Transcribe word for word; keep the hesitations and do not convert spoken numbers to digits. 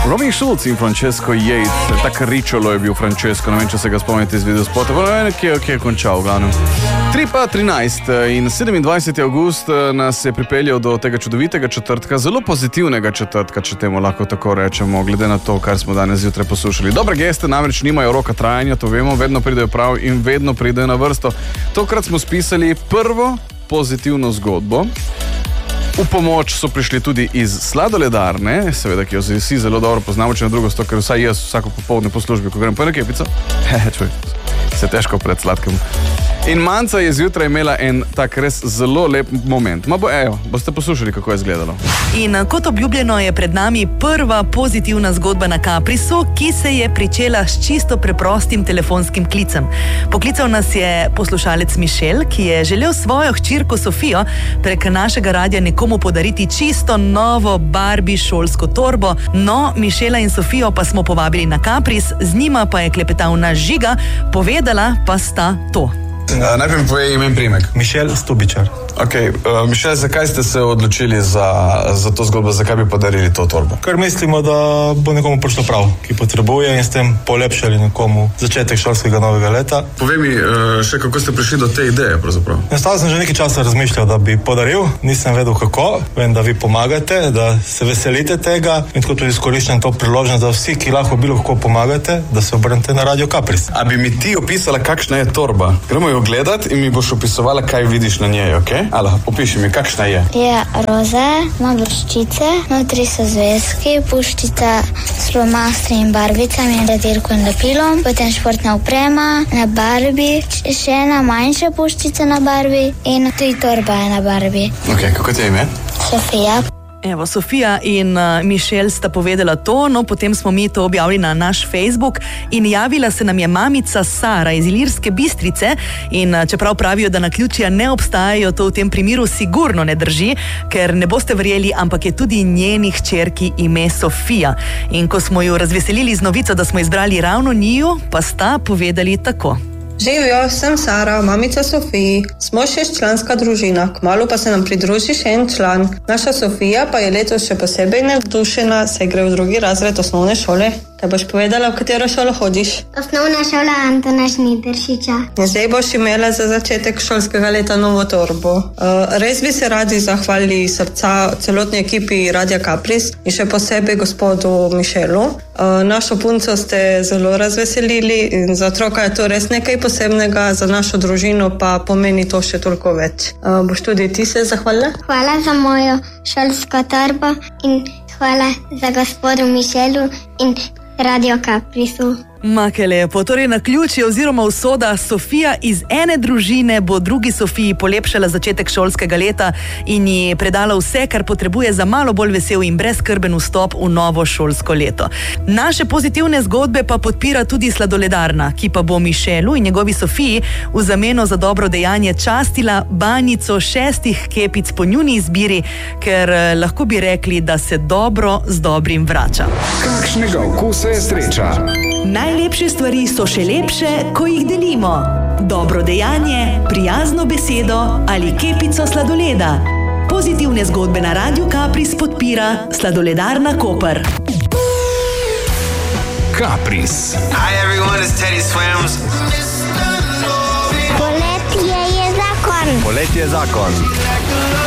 Robin Schulz in Francesco Yates, tak ričolo je bil Francesco, ne vem, če se ga spomnite iz videospota, ne vem, kje, kje je končal, glavno. tri pa trinajst in sedemindvajseti avgust nas je pripeljal do tega čudovitega četrtka, zelo pozitivnega četrtka, če temu lahko tako rečemo, glede na to, kar smo danes zjutraj poslušali. Dobre geste namreč nimajo roka trajanja, to vemo, vedno pridejo prav in vedno pridejo na vrsto. Tokrat smo spisali prvo pozitivno zgodbo. V pomoč so prišli tudi iz sladoledarne, seveda, ki jo vsi zelo dobro poznamo, če na drugo sto, ker vsaj jaz vsako popoldne po službi, ko grem po eno kepico, čuj, se težko pred sladkim. In Manca je zjutraj imela en tak res zelo lep moment. Ma bo, ejo, boste poslušali, kako je izgledalo. In kot obljubljeno je pred nami prva pozitivna zgodba na Caprisu, ki se je pričela s čisto preprostim telefonskim klicem. Poklical nas je poslušalec Mišel, ki je želel svojo hčirko Sofijo prek našega radia nekomu podariti čisto novo Barbie šolsko torbo. No, Mišela in Sofijo pa smo povabili na Capris, z njima pa je klepetal naš Žiga, povedala pa sta to. Uh, najprej mi povej ime in priimek. Mišel Stubičar. Ok, uh, Mišel, zakaj ste se odločili za, za to zgodbo, zakaj bi podarili to torbo? Ker mislimo, da bo nekomu prišlo prav, ki potrebuje in s tem polepšali nekomu začetek šolskega novega leta. Povej mi uh, še, kako ste prišli do te ideje pravzaprav? Enostavno sem že nekaj časa razmišljal, da bi podaril, nisem vedel kako, vem, da vi pomagate, da se veselite tega in tako tudi izkoriščam to priložnost, da vsi, ki lahko bilo kako pomagate, da se obrnete na Radio Capris. A bi mi ti opisala, kakšna je torba? Gremo jo gledat in mi boš opisovala, kaj vidiš na njej, ok? Ali, opiši mi, kakšna je? Je roze, ima bleščice, notri so zvezki, puščica s flomastri in barbicami, radirko in lepilom, potem športna oprema na Barbie, še ena manjša puščica na Barbie in tudi torba je na Barbie. Ok, kako ti je ime? Sofija. Evo, Sofija in uh, Mišel sta povedala to, no potem smo mi to objavili na naš Facebook in javila se nam je mamica Sara iz Ilirske Bistrice in uh, čeprav pravijo, da naključja ne obstajajo, to v tem primeru sigurno ne drži, ker ne boste verjeli, ampak je tudi njeni hčerki ime Sofija. In ko smo jo razveselili z novico, da smo izbrali ravno njiju, pa sta povedali tako. Živijo, sem Sara, mamica Sofiji, smo šestčlanska družina, kmalu pa se nam pridruži še en član. Naša Sofija pa je letos še posebej navdušena, saj gre v drugi razred osnovne šole. Te boš povedala, v katero šolo hodiš? Osnovna šola Antona Žnidaršiča. Zdaj boš imela za začetek šolskega leta novo torbo. Uh, res bi se radi zahvalili srca celotni ekipi Radia Capris in še posebej gospodu Mišelu. Uh, našo punco ste zelo razveselili in za otroka je to res nekaj posebnega, za našo družino pa pomeni to še toliko več. Uh, boš tudi ti se zahvalila? Hvala za mojo šolsko torbo in hvala za gospodu Mišelu in Radio Caprisu. Ma, kaj lepo. Torej, naključje oziroma usoda, Sofija iz ene družine bo drugi Sofiji polepšala začetek šolskega leta in ji predala vse, kar potrebuje za malo bolj vesel in brezskrben vstop v novo šolsko leto. Naše pozitivne zgodbe pa podpira tudi sladoledarna, ki pa bo Mišelu in njegovi Sofiji v zameno za dobro dejanje častila banjico šestih kepic po njuni izbiri, ker lahko bi rekli, da se dobro z dobrim vrača. Kakšnega okusa je sreča? Najlepše stvari so še lepše, ko jih delimo. Dobro dejanje, prijazno besedo ali kepico sladoleda. Pozitivne zgodbe na Radio Capris podpira sladoledarna Koper. Capris. Hi everyone, it's Teddy Swims. Poletje je zakon. Poletje je zakon.